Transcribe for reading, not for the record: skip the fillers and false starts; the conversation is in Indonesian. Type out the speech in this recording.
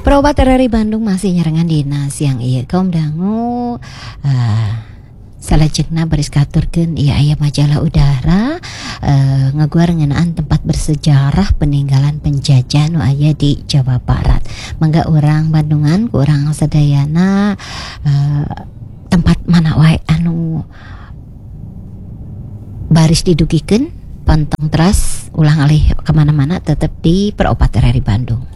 Perobat RRI Bandung masih nyerengan dina siang ieu kaum dangu salajengna baris katurkeun ieu aya majalah udara ngaguar ngeunaan tempat bersejarah peninggalan penjajah nu aya di Jawa Barat. Mangga urang Bandungan ku urang sadayana tempat mana wae anu baris didugikeun pantong teras ulang alih kemana-mana tetap di Perobat RRI Bandung.